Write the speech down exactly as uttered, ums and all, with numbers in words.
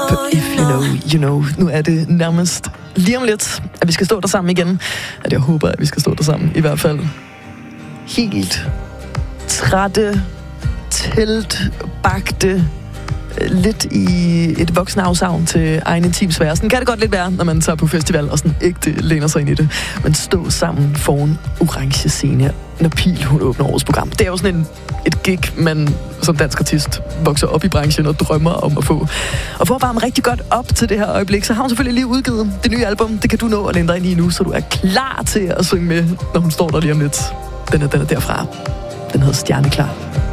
på If You Know, You Know. Nu er det nærmest lige om lidt, at vi skal stå der sammen igen. At jeg håber, at vi skal stå der sammen. I hvert fald helt trætte, teltbagte, lidt i et voksenafsavn til egen intimsfære. Sådan kan det godt lidt være, når man tager på festival og sådan ægte læner sig ind i det. Men stå sammen foran orange scene, når Pil hun åbner årets program. Det er jo sådan en, et gig, man som dansk artist vokser op i branchen og drømmer om at få. Og for at varme rigtig godt op til det her øjeblik, så har hun selvfølgelig lige udgivet det nye album. Det kan du nå at læne dig ind i nu, så du er klar til at synge med, når hun står der lige om lidt. Den er, den er derfra. Den hedder Stjerneklar.